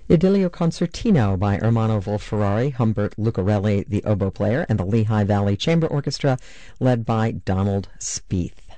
Idilio Concertino by Ermanno Wolf-Ferrari, Humbert Lucarelli, the oboe player, and the Lehigh Valley Chamber Orchestra, led by Donald Spieth.